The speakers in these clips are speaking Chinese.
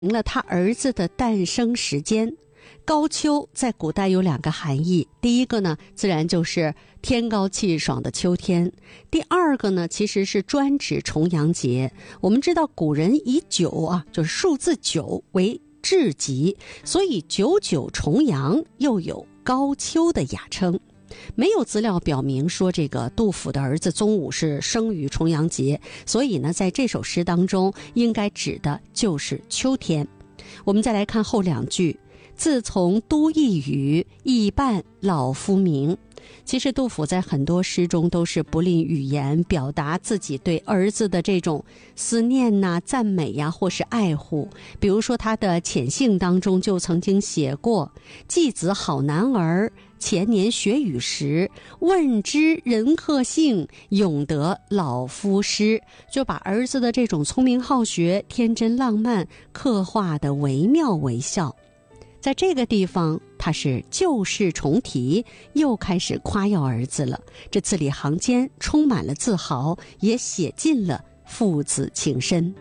了他儿子的诞生时间。高秋在古代有2个含义，第一个呢，自然就是天高气爽的秋天；第二个呢，其实是专指重阳节。我们知道古人以9就是数字9为至极，所以99重阳又有高秋的雅称。没有资料表明说这个杜甫的儿子宗武是生于重阳节，所以呢，在这首诗当中应该指的就是秋天。我们再来看后2句，自从都邑宇，亦伴老夫名。其实杜甫在很多诗中都是不吝语言，表达自己对儿子的这种思念赞美或是爱护。比如说他的遣信当中就曾经写过，季子好男儿，前年学语时，问之人客性，永得老夫诗。就把儿子的这种聪明好学、天真浪漫刻画得惟妙惟肖。在这个地方，他是旧事重提，又开始夸耀儿子了。这字里行间充满了自豪，也写尽了父子情深。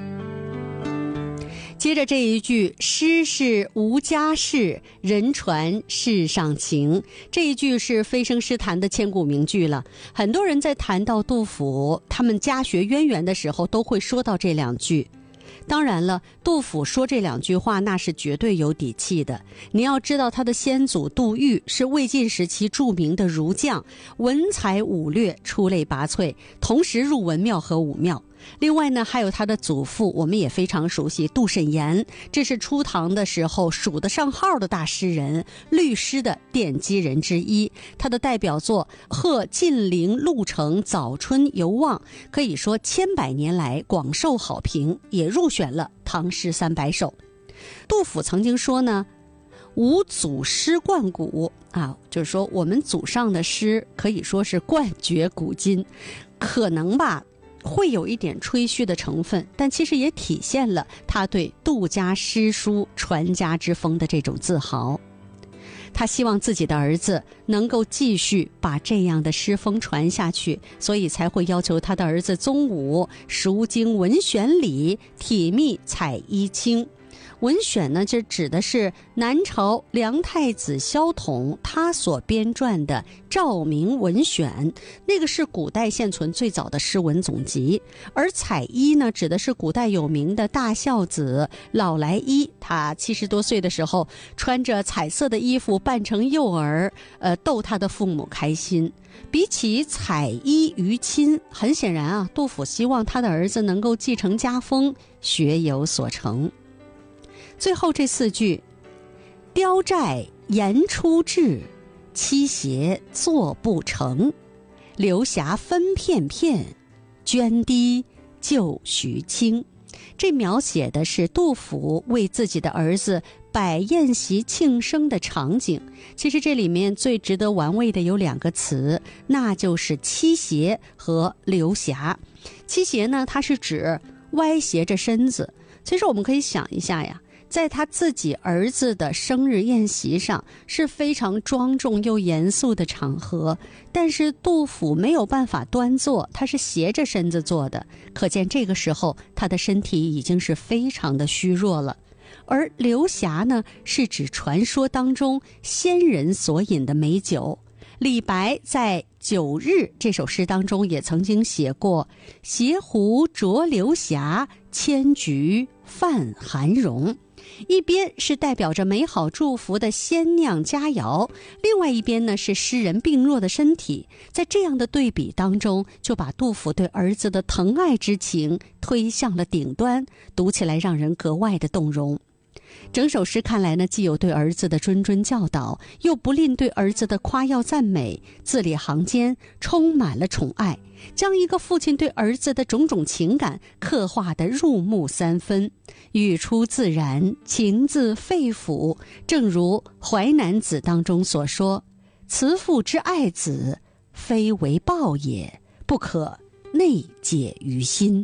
接着这一句，诗是无家事，人传世上情。这一句是飞升诗坛的千古名句了。很多人在谈到杜甫他们家学渊源的时候，都会说到这2句。当然了，杜甫说这2句话那是绝对有底气的。你要知道，他的先祖杜预是魏晋时期著名的儒将，文才武略出类拔萃，同时入文庙和武庙。另外呢，还有他的祖父，我们也非常熟悉，杜审言，这是初唐的时候数得上号的大诗人，律诗的奠基人之一。他的代表作《贺晋陵鹿城早春游望》可以说千百年来广受好评，也入选了唐诗300首。杜甫曾经说呢，吾祖诗冠古就是说我们祖上的诗可以说是冠绝古今。可能吧，会有一点吹嘘的成分，但其实也体现了他对杜家诗书传家之风的这种自豪。他希望自己的儿子能够继续把这样的诗风传下去，所以才会要求他的儿子宗武熟经文选礼，体密采衣清。文选呢，就指的是南朝梁太子萧统他所编撰的《照明文选》，那个是古代现存最早的诗文总集。而采衣呢，指的是古代有名的大孝子老来衣，他70多岁的时候穿着彩色的衣服扮成幼儿，逗他的父母开心。比起采衣娱亲，很显然杜甫希望他的儿子能够继承家风，学有所成。最后这4句，雕寨言出至，七邪作不成，流霞分片片，涓滴就徐清。这描写的是杜甫为自己的儿子摆宴席庆生的场景。其实这里面最值得玩味的有2个词，那就是七邪和流霞。七邪呢，它是指歪斜着身子。其实我们可以想一下呀，在他自己儿子的生日宴席上，是非常庄重又严肃的场合，但是杜甫没有办法端坐，他是斜着身子坐的，可见这个时候他的身体已经是非常的虚弱了。而流霞呢，是指传说当中仙人所饮的美酒。李白在《九日》这首诗当中也曾经写过，携壶浊流霞，千菊泛寒容。一边是代表着美好祝福的鲜酿佳肴，另外一边呢是诗人病弱的身体。在这样的对比当中，就把杜甫对儿子的疼爱之情推向了顶端，读起来让人格外的动容。整首诗看来呢，既有对儿子的谆谆教导，又不吝对儿子的夸耀赞美，字里行间充满了宠爱，将一个父亲对儿子的种种情感刻画得入木三分，语出自然，情自肺腑。正如《淮南子》当中所说，慈父之爱子，非为报也，不可内解于心。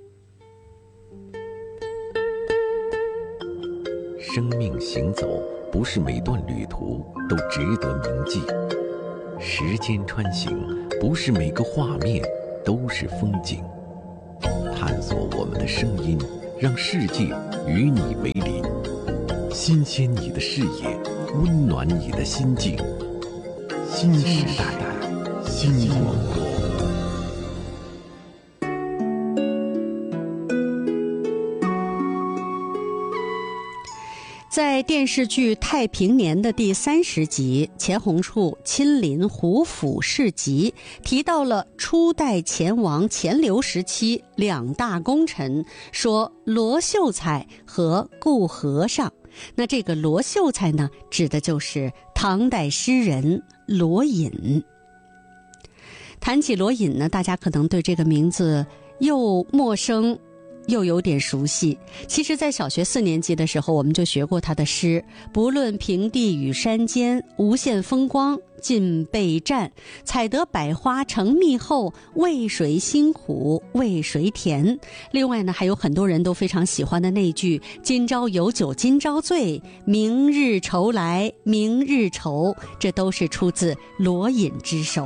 生命行走，不是每段旅途都值得铭记；时间穿行，不是每个画面都是风景。探索我们的声音， 让世界与你为邻，新鲜你的视野，温暖你的心境。新时代，新广播。 在电视剧《太平年》的第30集，钱弘处亲临胡府市集，提到了初代钱王钱镠时期2大功臣，说罗秀才和顾和尚。那这个罗秀才呢，指的就是唐代诗人罗隐。谈起罗隐呢，大家可能对这个名字又陌生又有点熟悉。其实在小学4年级的时候，我们就学过他的诗，不论平地与山间，无限风光尽备战，采得百花成蜜后，为谁辛苦为谁甜。另外呢，还有很多人都非常喜欢的那句今朝有酒今朝醉，明日愁来明日愁，这都是出自罗隐之手。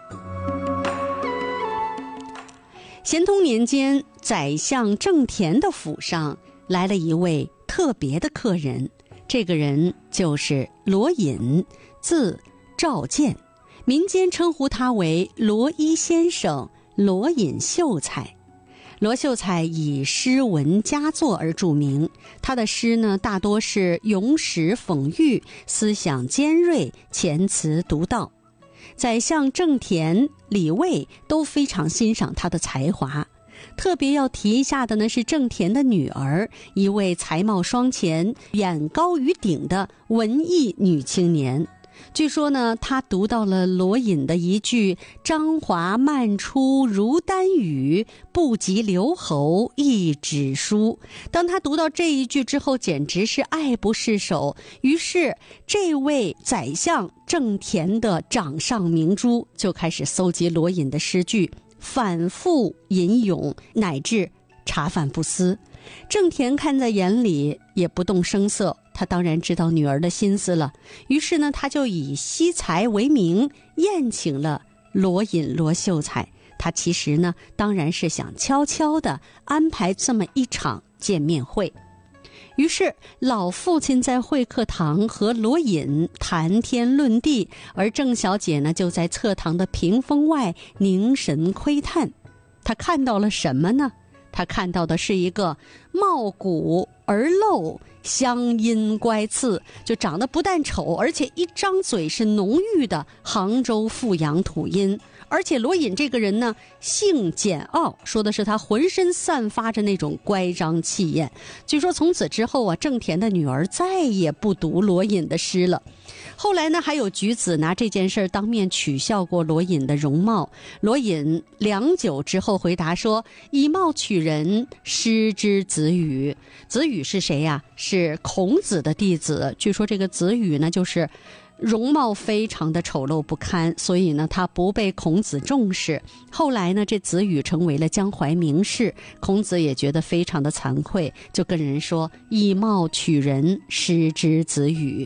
咸通年间，宰相郑田的府上来了一位特别的客人，这个人就是罗隐，字赵建，民间称呼他为罗一先生、罗隐秀才。罗秀才以诗文佳作而著名，他的诗呢，大多是咏史讽喻，思想尖锐，遣词独到。宰相郑田、李卫都非常欣赏他的才华，特别要提一下的呢是郑田的女儿，一位才貌双全、眼高于顶的文艺女青年。据说呢，她读到了罗隐的一句张华漫出如丹羽，不及留侯一纸书。当她读到这一句之后，简直是爱不释手。于是这位宰相郑田的掌上明珠就开始搜集罗隐的诗句，反复吟咏，乃至茶饭不思。郑田看在眼里，也不动声色，他当然知道女儿的心思了。于是呢，他就以惜才为名，宴请了罗隐、罗秀才。他其实呢，当然是想悄悄地安排这么一场见面会。于是老父亲在会客堂和罗隐谈天论地，而郑小姐呢，就在侧堂的屏风外凝神窥探。她看到了什么呢？他看到的是一个貌骨而陋，乡音乖次，就长得不但丑，而且一张嘴是浓郁的杭州阜阳土音。而且罗隐这个人呢，性简傲，说的是他浑身散发着那种乖张气焰。据说从此之后啊，郑田的女儿再也不读罗隐的诗了。后来呢，还有举子拿这件事当面取笑过罗隐的容貌。罗隐良久之后回答说：“以貌取人，失之子羽。”子羽是谁呀？是孔子的弟子。据说这个子羽呢，就是容貌非常的丑陋不堪，所以呢，他不被孔子重视。后来呢，这子羽成为了江淮名士，孔子也觉得非常的惭愧，就跟人说：“以貌取人，失之子羽。”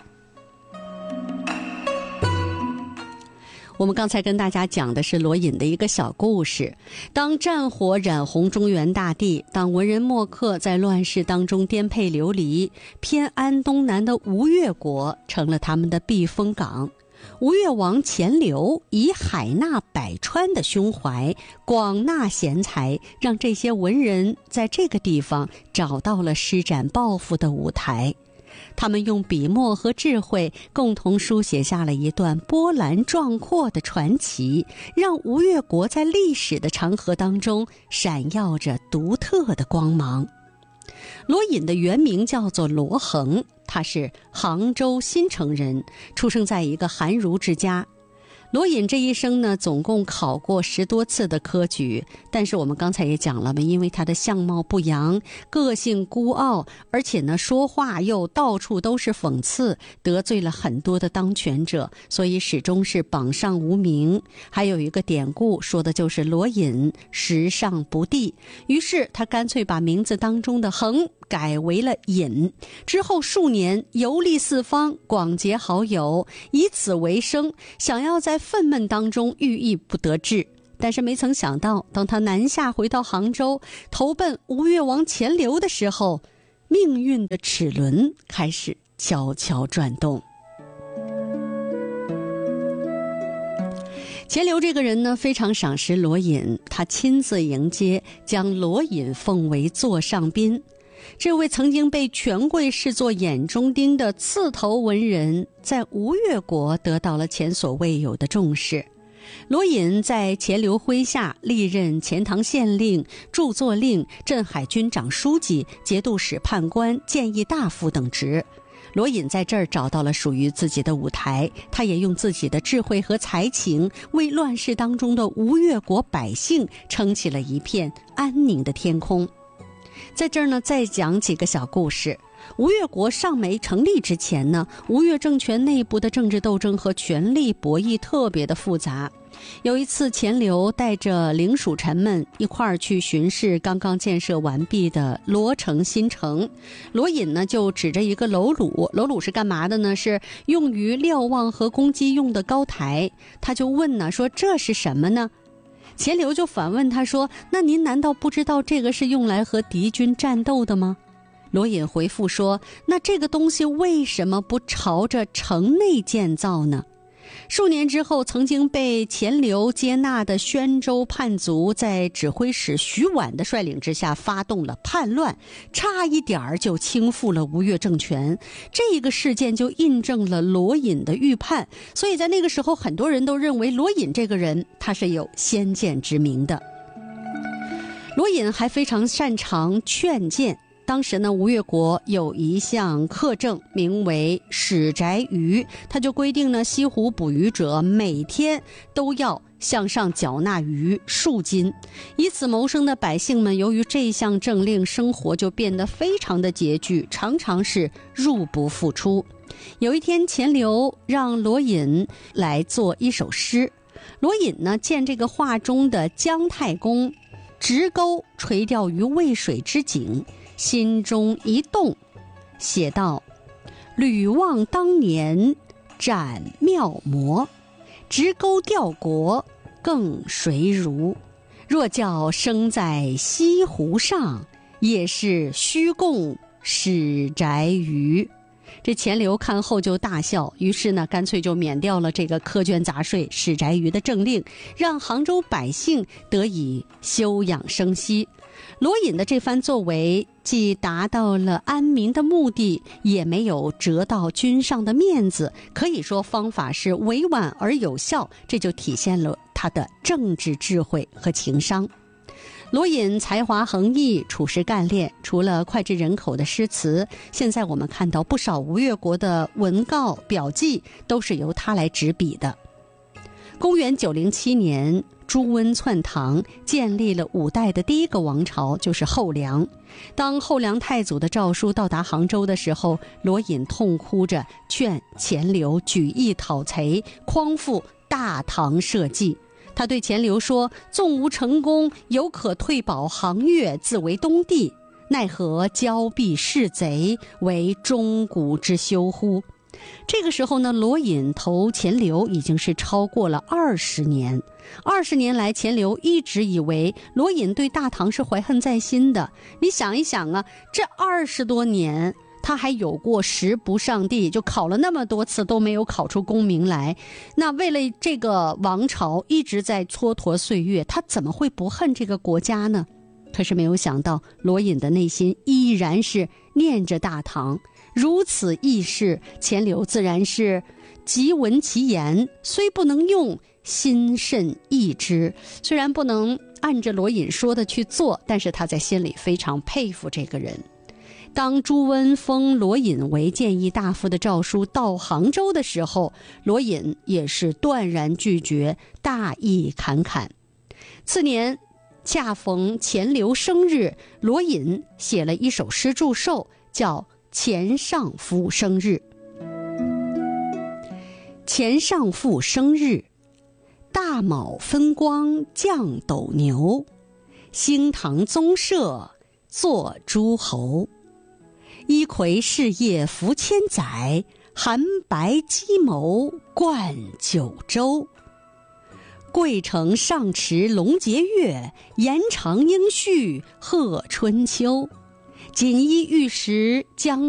我们刚才跟大家讲的是罗隐的一个小故事。当战火染红中原大地，当文人墨客在乱世当中颠沛流离，偏安东南的吴越国成了他们的避风港。吴越王钱镠以海纳百川的胸怀，广纳贤才，让这些文人在这个地方找到了施展抱负的舞台。他们用笔墨和智慧共同书写下了一段波澜壮阔的传奇，让吴越国在历史的长河当中闪耀着独特的光芒。罗隐的原名叫做罗衡，他是杭州新城人，出生在一个寒儒之家。罗隐这一生呢，总共考过10多次的科举，但是我们刚才也讲了嘛，因为他的相貌不扬，个性孤傲，而且呢说话又到处都是讽刺，得罪了很多的当权者，所以始终是榜上无名。还有一个典故说的就是罗隐时尚不第，于是他干脆把名字当中的衡改为了隐，之后数年游历四方，广结好友，以此为生，想要在愤懑当中郁郁不得志。 但是没曾想到，当他南下回到杭州，投奔吴越王钱镠的时候，命运的齿轮开始悄悄转动。钱镠这个人呢，非常赏识罗隐，他亲自迎接，将罗隐奉为座上宾。这位曾经被权贵视作眼中钉的刺头文人，在吴越国得到了前所未有的重视。罗隐在钱镠麾下历任钱塘县令、著作令、镇海军长书记、节度使判官、谏议大夫等职。罗隐在这儿找到了属于自己的舞台，他也用自己的智慧和才情，为乱世当中的吴越国百姓撑起了一片安宁的天空。在这儿呢，再讲几个小故事。吴越国尚没成立之前呢，吴越政权内部的政治斗争和权力博弈特别的复杂。有一次，钱镠带着领属臣们一块儿去巡视刚刚建设完毕的罗城新城。罗隐呢就指着一个楼橹，楼橹是干嘛的呢？是用于瞭望和攻击用的高台。他就问呢，说这是什么呢？钱镠就反问他说，那您难道不知道这个是用来和敌军战斗的吗？罗隐回复说，那这个东西为什么不朝着城内建造呢？数年之后，曾经被钱镠接纳的宣州叛族在指挥使徐婉的率领之下发动了叛乱，差一点儿就倾覆了吴越政权。这个事件就印证了罗隐的预判，所以在那个时候，很多人都认为罗隐这个人他是有先见之明的。罗隐还非常擅长劝谏。当时呢，吴越国有一项课政，名为史宅鱼，他就规定呢，西湖捕鱼者每天都要向上缴纳鱼数斤。以此谋生的百姓们，由于这项政令，生活就变得非常的拮据，常常是入不敷出。有一天，钱镠让罗隐来做一首诗。罗隐呢，见这个画中的姜太公直钩垂钓于渭水之景，心中一动，写道：吕望当年斩妙魔，直钩钓国更谁如？若教生在西湖上，也是虚供史宅鱼。这钱镠看后就大笑，于是呢，干脆就免掉了这个苛捐杂税史宅鱼的政令，让杭州百姓得以休养生息。罗隐的这番作为既达到了安民的目的，也没有折到君上的面子，可以说方法是委婉而有效，这就体现了他的政治智慧和情商。罗隐才华横溢，处事干练，除了脍炙人口的诗词，现在我们看到不少吴越国的文告表记都是由他来执笔的。公元907年，朱温篡唐，建立了5代的第一个王朝，就是后梁。当后梁太祖的诏书到达杭州的时候，罗隐痛哭着劝钱镠举义讨贼，匡复大唐社稷。他对钱镠说，纵无成功，犹可退保杭越，自为东帝，奈何骄敝弑贼，为中古之休乎？这个时候呢，罗隐投钱镠已经是超过了20年。20年来，钱镠一直以为罗隐对大唐是怀恨在心的。你想一想啊，这20多年他还有过时不上帝，就考了那么多次都没有考出功名来。那为了这个王朝一直在蹉跎岁月，他怎么会不恨这个国家呢？可是没有想到，罗隐的内心依然是念着大唐。如此义士，钱镠自然是极闻其言，虽不能用，心甚异之。虽然不能按着罗隐说的去做，但是他在心里非常佩服这个人。当朱温封罗隐为谏议大夫的诏书到杭州的时候，罗隐也是断然拒绝，大义侃侃。次年恰逢钱镠生日，罗隐写了一首诗祝寿，叫钱上父生日。钱上父生日，大卯分光降斗牛，兴唐宗社做诸侯。一魁事业服千载，韩白鸡谋冠九州。 桂城上池龙节月，延长应续贺春秋。锦衣玉食将